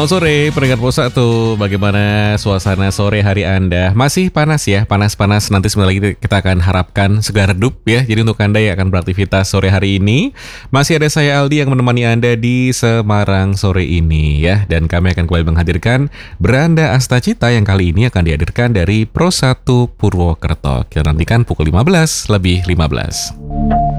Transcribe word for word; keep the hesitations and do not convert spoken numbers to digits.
Selamat sore, pendengar Pulsa tuh. Bagaimana suasana sore hari Anda? Masih panas ya, panas-panas. Nanti sebentar lagi kita akan harapkan segera redup ya. Jadi untuk Anda yang akan beraktivitas sore hari ini, masih ada saya Aldi yang menemani Anda di Semarang sore ini ya. Dan kami akan kembali menghadirkan Beranda Astacita yang kali ini akan dihadirkan dari Pro satu Purwokerto. Kita nantikan pukul lima belas lebih lima belas.